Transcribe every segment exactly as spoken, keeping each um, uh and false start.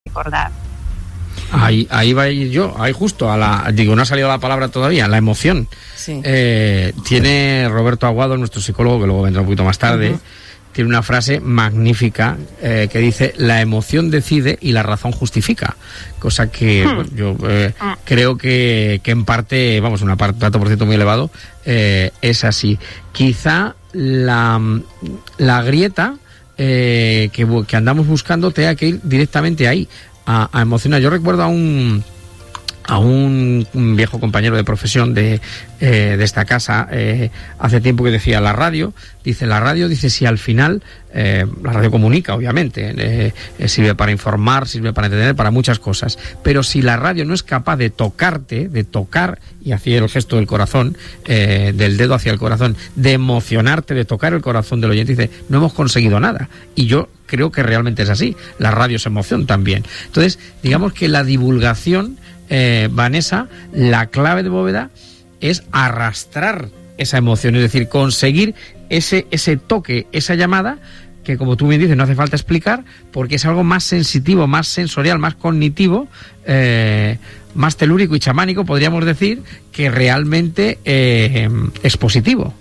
recordar. Ahí, ahí va a ir yo, ahí justo, a la, digo, no ha salido la palabra todavía, la emoción. Sí. Eh, tiene Roberto Aguado, nuestro psicólogo, que luego vendrá un poquito más tarde, uh-huh. tiene una frase magnífica eh, que dice: la emoción decide y la razón justifica. Cosa que hmm. bueno, yo eh, ah. creo que, que en parte, vamos, un dato por ciento muy elevado, eh, es así. Quizá la, la grieta eh, que, que andamos buscando tenga que ir directamente ahí, a, a emocionar. Yo recuerdo a un... a un, un viejo compañero de profesión de, eh, de esta casa eh, hace tiempo, que decía: la radio, dice, la radio, dice, si al final, eh, la radio comunica, obviamente, eh, eh, sirve para informar, sirve para entretener, para muchas cosas, pero si la radio no es capaz de tocarte, de tocar, y hacía el gesto del corazón, eh, del dedo hacia el corazón, de emocionarte, de tocar el corazón del oyente, dice, no hemos conseguido nada. Y yo creo que realmente es así, la radio es emoción también. Entonces, digamos que la divulgación, Eh, Vanessa, la clave de Bóveda es arrastrar esa emoción, es decir, conseguir ese, ese toque, esa llamada, que como tú bien dices, no hace falta explicar, porque es algo más sensitivo, más sensorial, más cognitivo, eh, más telúrico y chamánico, podríamos decir, que realmente eh, es positivo.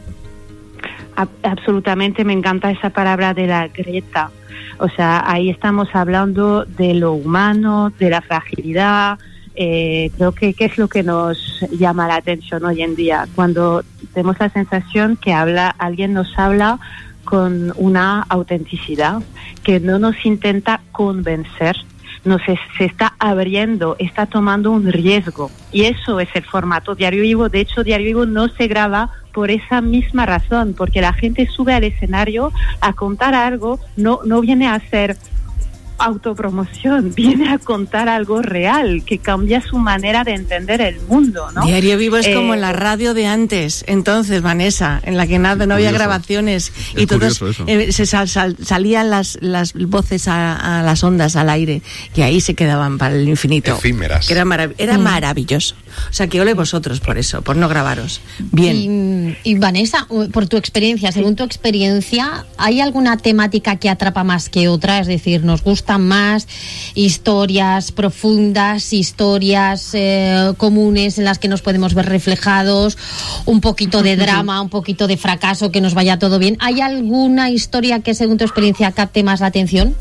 Absolutamente, me encanta esa palabra de la grieta. O sea, ahí estamos hablando de lo humano, de la fragilidad. Eh, creo que, que es lo que nos llama la atención hoy en día, cuando tenemos la sensación que habla, alguien nos habla con una autenticidad, que no nos intenta convencer, nos es, se está abriendo, está tomando un riesgo, y eso es el formato Diario Vivo. De hecho, Diario Vivo no se graba por esa misma razón, porque la gente sube al escenario a contar algo, no, no viene a hacer autopromoción, viene a contar algo real que cambia su manera de entender el mundo, ¿no? Diario Vivo es eh, como la radio de antes, entonces, Vanessa, en la que nada, no había grabaciones y todos eh, se sal, sal, salían las, las voces a, a las ondas al aire, y ahí se quedaban para el infinito. Efímeras. Que era marav- era mm. maravilloso. O sea, que ole vosotros por eso, por no grabaros. Bien. Y, y Vanessa, por tu experiencia, según tu experiencia, ¿hay alguna temática que atrapa más que otra? Es decir, ¿nos gusta más historias profundas, historias eh, comunes en las que nos podemos ver reflejados, un poquito de drama, un poquito de fracaso, que nos vaya todo bien? ¿Hay alguna historia que según tu experiencia capte más la atención?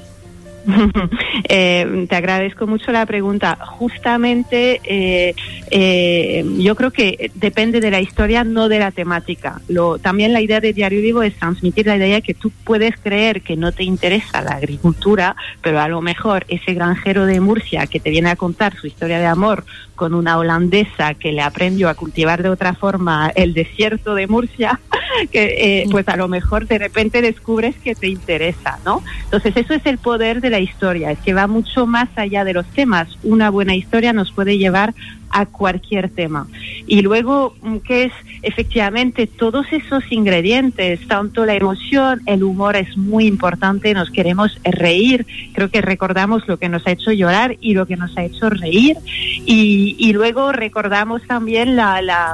eh, te agradezco mucho la pregunta. Justamente eh, eh, yo creo que depende de la historia, no de la temática. Lo, también la idea de Diario Vivo es transmitir la idea que tú puedes creer que no te interesa la agricultura, pero a lo mejor ese granjero de Murcia que te viene a contar su historia de amor con una holandesa que le aprendió a cultivar de otra forma el desierto de Murcia, que eh, pues a lo mejor de repente descubres que te interesa, ¿no? Entonces eso es el poder de la historia, es que va mucho más allá de los temas. Una buena historia nos puede llevar a cualquier tema. Y luego, que es efectivamente todos esos ingredientes, tanto la emoción, el humor es muy importante, nos queremos reír, creo que recordamos lo que nos ha hecho llorar y lo que nos ha hecho reír, y, y luego recordamos también la, la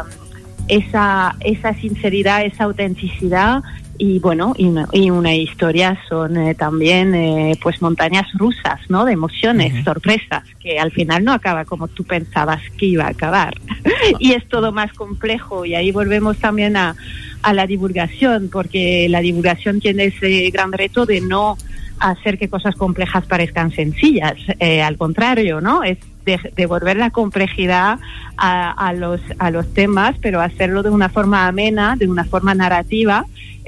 esa, esa sinceridad, esa autenticidad. Y bueno, y una, y una historia son eh, también eh, pues montañas rusas, ¿no? De emociones, uh-huh. sorpresas, que al final no acaba como tú pensabas que iba a acabar. Y es todo más complejo, y ahí volvemos también a, a la divulgación, porque la divulgación tiene ese gran reto de no hacer que cosas complejas parezcan sencillas, eh, al contrario, ¿no? Es de, devolver la complejidad a, a los a los temas, pero hacerlo de una forma amena, de una forma narrativa,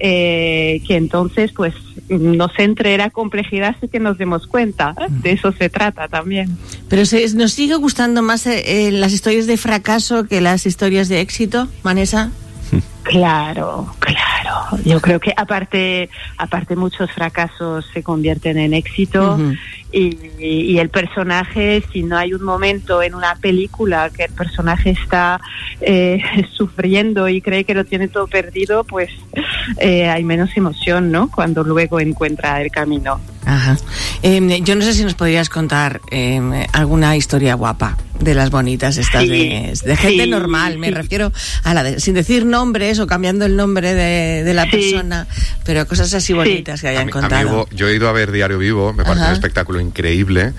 eh, que entonces pues nos entre la complejidad y que nos demos cuenta. De eso se trata también. Pero se, nos sigue gustando más eh, las historias de fracaso que las historias de éxito, Vanessa. Claro, claro. Yo creo que aparte, aparte muchos fracasos se convierten en éxito. Uh-huh. y, y el personaje, si no hay un momento en una película que el personaje está eh, sufriendo y cree que lo tiene todo perdido, pues eh, hay menos emoción, ¿no? Cuando luego encuentra el camino. Ajá. Eh, yo no sé si nos podrías contar eh, alguna historia guapa de las bonitas estas, sí, de, de gente sí, normal, me sí. refiero a la de, sin decir nombres o cambiando el nombre de, de la sí. persona, pero cosas así bonitas sí. que hayan a mí, contado. Amigo, yo he ido a ver Diario Vivo, me parece Ajá. un espectáculo increíble.